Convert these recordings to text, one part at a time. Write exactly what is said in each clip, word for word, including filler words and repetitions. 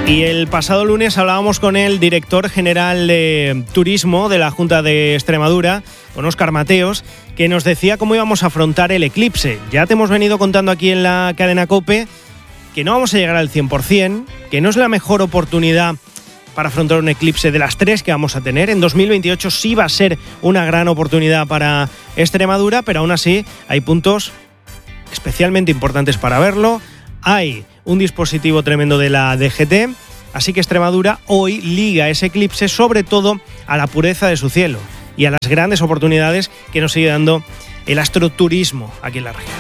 Y el pasado lunes hablábamos con el director general de Turismo de la Junta de Extremadura, con Óscar Mateos, que nos decía cómo íbamos a afrontar el eclipse. Ya te hemos venido contando aquí en la cadena COPE que no vamos a llegar al cien por ciento, que no es la mejor oportunidad para afrontar un eclipse de las tres que vamos a tener. En dos mil veintiocho sí va a ser una gran oportunidad para Extremadura, pero aún así hay puntos especialmente importantes para verlo. Hay un dispositivo tremendo de la D G T, así que Extremadura hoy liga ese eclipse sobre todo a la pureza de su cielo y a las grandes oportunidades que nos sigue dando el astroturismo aquí en la región.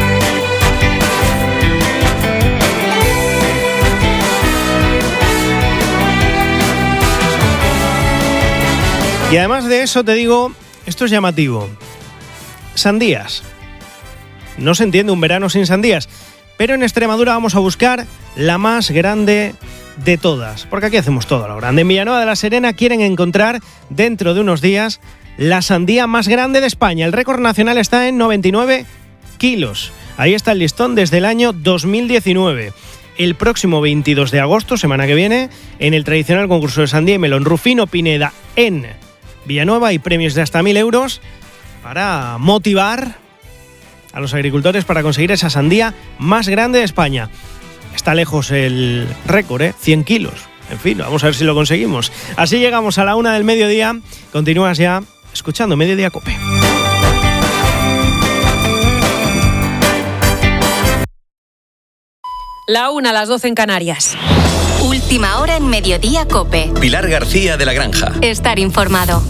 Y además de eso te digo, esto es llamativo. Sandías. No se entiende un verano sin sandías, pero en Extremadura vamos a buscar la más grande de todas, porque aquí hacemos todo a lo grande. En Villanueva de la Serena quieren encontrar dentro de unos días la sandía más grande de España. El récord nacional está en noventa y nueve kilos. Ahí está el listón desde el año dos mil diecinueve. El próximo veintidós de agosto, semana que viene, en el tradicional concurso de sandía y melón Rufino Pineda en Villanueva hay premios de hasta mil euros para motivar a los agricultores para conseguir esa sandía más grande de España. Está lejos el récord, ¿eh? cien kilos. En fin, vamos a ver si lo conseguimos. Así llegamos a la una del mediodía. Continúas ya escuchando Mediodía COPE. La una a las doce en Canarias. Última hora en Mediodía COPE. Pilar García de la Granja. Estar informado.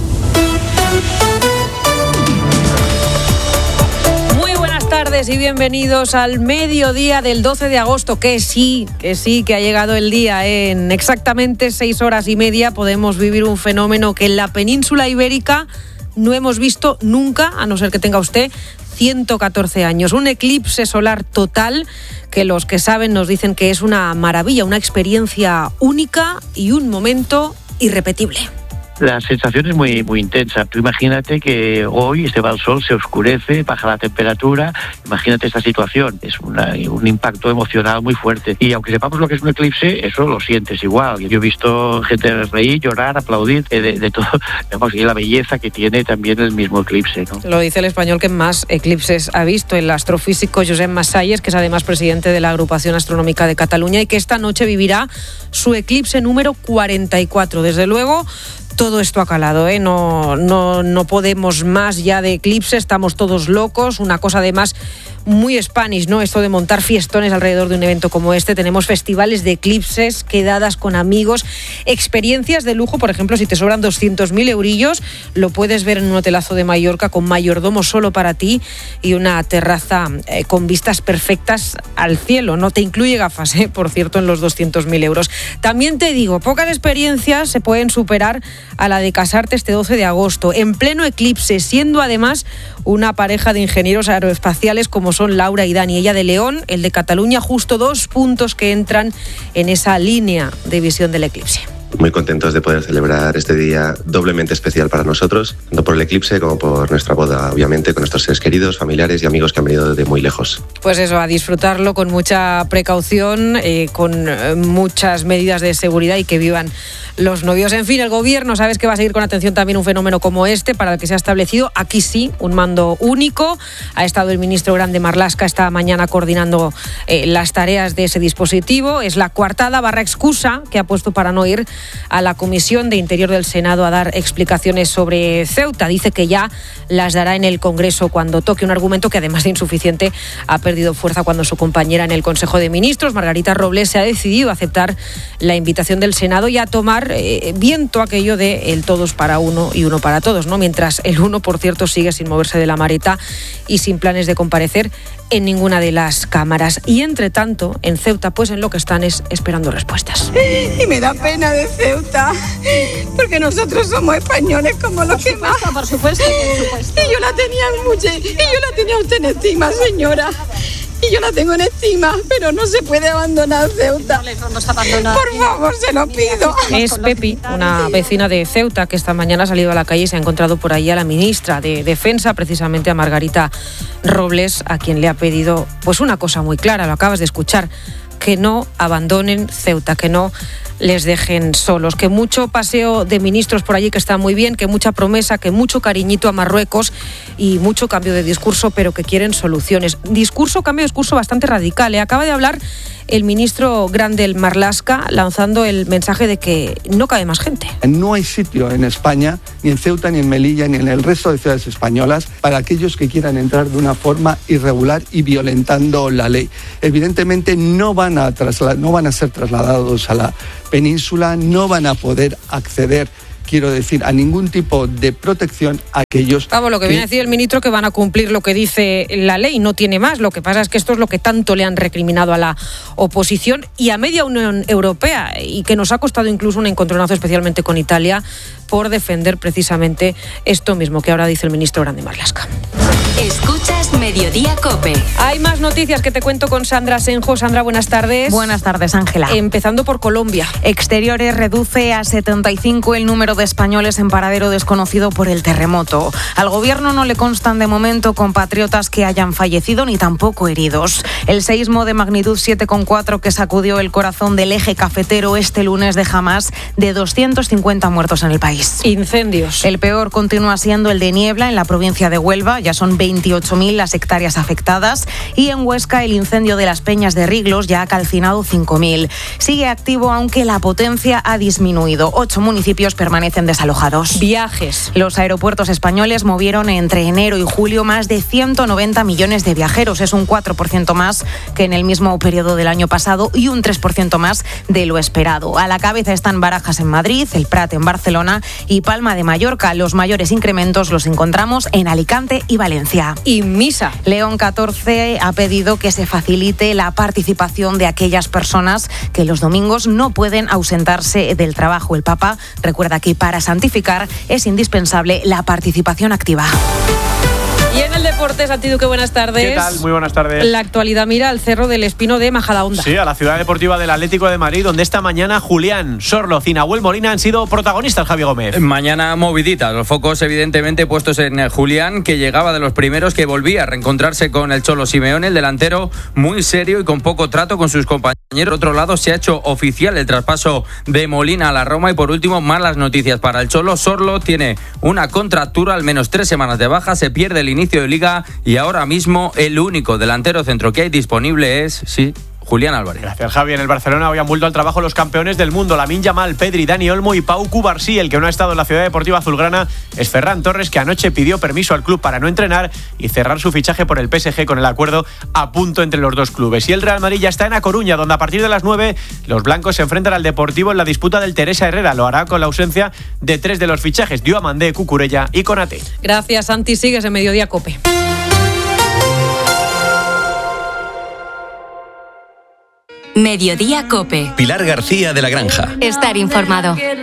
Buenas tardes y bienvenidos al mediodía del doce de agosto, que sí, que sí, que ha llegado el día. En exactamente seis horas y media podemos vivir un fenómeno que en la península ibérica no hemos visto nunca, a no ser que tenga usted ciento catorce años. Un eclipse solar total que los que saben nos dicen que es una maravilla, una experiencia única y un momento irrepetible. La sensación es muy muy intensa. Tú imagínate que hoy se va el sol, se oscurece, baja la temperatura. Imagínate esta situación. Es una, un impacto emocional muy fuerte. Y aunque sepamos lo que es un eclipse, eso lo sientes igual. Yo he visto gente reír, llorar, aplaudir, de, de todo. Vemos, y la belleza que tiene también el mismo eclipse, ¿no? Lo dice el español que más eclipses ha visto, el astrofísico Josep Massalles, que es además presidente de la Agrupación Astronómica de Cataluña y que esta noche vivirá su eclipse número cuarenta y cuatro. Desde luego, todo esto ha calado, ¿eh? No, no, no podemos más ya de eclipse, estamos todos locos. Una cosa además muy Spanish, ¿no? Esto de montar fiestones alrededor de un evento como este. Tenemos festivales de eclipses, quedadas con amigos, experiencias de lujo. Por ejemplo, si te sobran doscientos mil eurillos, lo puedes ver en un hotelazo de Mallorca con mayordomo solo para ti y una terraza eh, con vistas perfectas al cielo. No te incluye gafas, ¿eh? Por cierto, en los doscientos mil euros. También te digo, pocas experiencias se pueden superar a la de casarte este doce de agosto, en pleno eclipse, siendo además una pareja de ingenieros aeroespaciales como son Laura y Dani, ella de León, el de Cataluña, justo dos puntos que entran en esa línea de visión del eclipse. Muy contentos de poder celebrar este día doblemente especial para nosotros, tanto por el eclipse como por nuestra boda, obviamente, con nuestros seres queridos, familiares y amigos que han venido de muy lejos. Pues eso, a disfrutarlo con mucha precaución, eh, con eh, muchas medidas de seguridad y que vivan los novios. En fin, el gobierno, sabes que va a seguir con atención también un fenómeno como este, para el que se ha establecido, aquí sí, un mando único. Ha estado el ministro Grande Marlaska esta mañana coordinando eh, las tareas de ese dispositivo. Es la coartada barra excusa que ha puesto para no ir a la Comisión de Interior del Senado a dar explicaciones sobre Ceuta. Dice que ya las dará en el Congreso cuando toque, un argumento que además de insuficiente ha perdido fuerza cuando su compañera en el Consejo de Ministros, Margarita Robles, se ha decidido a aceptar la invitación del Senado y a tomar eh, viento aquello de el todos para uno y uno para todos, ¿no? Mientras el uno, por cierto, sigue sin moverse de la maleta y sin planes de comparecer en ninguna de las cámaras. Y entre tanto, en Ceuta, pues en lo que están es esperando respuestas. Y me da pena de Ceuta, porque nosotros somos españoles como los que más. Por supuesto, por supuesto. Y yo la tenía mucho, y yo la tenía usted en estima, señora. Y yo la tengo en estima, pero no se puede abandonar Ceuta. No les vamos a abandonar. Por favor, se lo pido. Es Pepi, una vecina de Ceuta, que esta mañana ha salido a la calle y se ha encontrado por ahí a la ministra de Defensa, precisamente a Margarita Robles, a quien le ha pedido pues una cosa muy clara, lo acabas de escuchar: que no abandonen Ceuta, que no les dejen solos, que mucho paseo de ministros por allí que está muy bien, que mucha promesa, que mucho cariñito a Marruecos y mucho cambio de discurso, pero que quieren soluciones. Discurso, cambio de discurso bastante radical. ¿eh? Acaba de hablar el ministro Grandel Marlaska lanzando el mensaje de que no cabe más gente. No hay sitio en España, ni en Ceuta, ni en Melilla, ni en el resto de ciudades españolas para aquellos que quieran entrar de una forma irregular y violentando la ley. Evidentemente no van a, trasla- no van a ser trasladados a la península, no van a poder acceder, quiero decir, a ningún tipo de protección a aquellos... Vamos, lo que, que viene a decir el ministro, que van a cumplir lo que dice la ley, no tiene más. Lo que pasa es que esto es lo que tanto le han recriminado a la oposición y a media Unión Europea, y que nos ha costado incluso un encontronazo, especialmente con Italia, por defender precisamente esto mismo que ahora dice el ministro Grandel Marlaska. Escuchas Mediodía COPE. Hay más noticias que te cuento con Sandra Senjo. Sandra, buenas tardes. Buenas tardes, Ángela. Empezando por Colombia. Exteriores reduce a setenta y cinco el número de españoles en paradero desconocido por el terremoto. Al gobierno no le constan de momento compatriotas que hayan fallecido ni tampoco heridos. El seísmo de magnitud siete coma cuatro que sacudió el corazón del eje cafetero este lunes deja más de doscientos cincuenta muertos en el país. Incendios. El peor continúa siendo el de Niebla, en la provincia de Huelva. Ya son veintiocho mil las hectáreas afectadas. Y en Huesca, el incendio de las Peñas de Riglos ya ha calcinado cinco mil. Sigue activo, aunque la potencia ha disminuido. Ocho municipios permanecen desalojados. Viajes. Los aeropuertos españoles movieron entre enero y julio más de ciento noventa millones de viajeros. Es un cuatro por ciento más que en el mismo periodo del año pasado y un tres por ciento más de lo esperado. A la cabeza están Barajas en Madrid, el Prat en Barcelona y Palma de Mallorca. Los mayores incrementos los encontramos en Alicante y Valencia. Y Misa. León catorce ha pedido que se facilite la participación de aquellas personas que los domingos no pueden ausentarse del trabajo. El Papa recuerda que para santificar es indispensable la participación activa. Y en el deporte, Santi Duque, buenas tardes. ¿Qué tal? Muy buenas tardes. La actualidad mira al Cerro del Espino de Majadahonda. Sí, a la ciudad deportiva del Atlético de Madrid, donde esta mañana Julián Sorloz y Nahuel Molina han sido protagonistas, Javi Gómez. Mañana movidita, los focos evidentemente puestos en Julián, que llegaba de los primeros, que volvía a reencontrarse con el Cholo Simeone, el delantero muy serio y con poco trato con sus compañeros. Por otro lado, se ha hecho oficial el traspaso de Molina a la Roma. Y por último, malas noticias para el Cholo. Sorloz tiene una contractura, al menos tres semanas de baja, se pierde el inicio de Liga y ahora mismo el único delantero centro que hay disponible es, sí, Julián Álvarez. Gracias, Javi. En el Barcelona hoy han vuelto al trabajo los campeones del mundo, Lamine Yamal, Pedri, Dani Olmo y Pau Cubarsí. El que no ha estado en la ciudad deportiva azulgrana es Ferran Torres, que anoche pidió permiso al club para no entrenar y cerrar su fichaje por el P S G, con el acuerdo a punto entre los dos clubes. Y el Real Madrid ya está en A Coruña, donde a partir de las nueve los blancos se enfrentan al Deportivo en la disputa del Teresa Herrera. Lo hará con la ausencia de tres de los fichajes, Diomandé, Cucurella y Konate. Gracias, Santi. Sigues en Mediodía COPE. Mediodía COPE. Pilar García de la Granja. Estar informado.